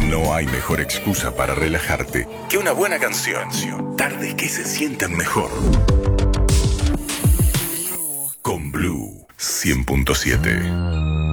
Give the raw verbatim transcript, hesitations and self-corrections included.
No hay mejor excusa para relajarte que una buena canción. Tardes que se sienten mejor. Con Blue cien punto siete.